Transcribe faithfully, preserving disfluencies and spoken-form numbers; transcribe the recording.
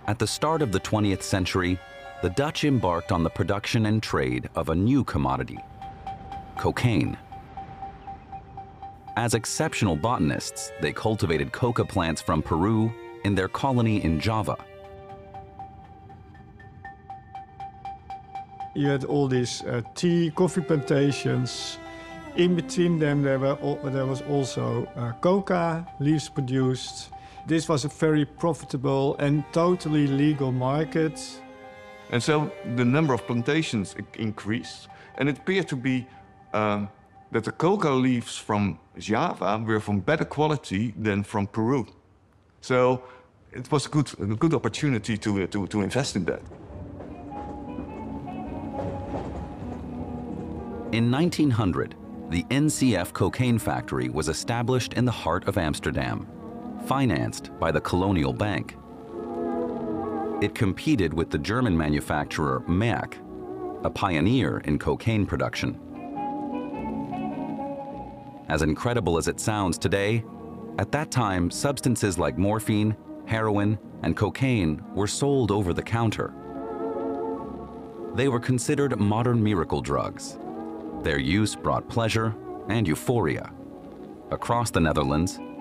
At the start of the twentieth century, the Dutch embarked on the production and trade of a new commodity, cocaine. As exceptional botanists, they cultivated coca plants from Peru in their colony in Java. You had all these uh, tea, coffee plantations. In between them, there, were al there was also uh, coca leaves produced. This was a very profitable and totally legal market. And so the number of plantations increased, and it appeared to be um, that the coca leaves from Java were from better quality than from Peru. So it was a good, a good opportunity to, to, to invest in that. In nineteen hundred, the N C F cocaine factory was established in the heart of Amsterdam, financed by the Colonial Bank. It competed with the German manufacturer Merck, a pioneer in cocaine production. As incredible as it sounds today, at that time, substances like morphine, heroin, and cocaine were sold over the counter. They were considered modern miracle drugs. Their use brought pleasure and euphoria. Across the Netherlands,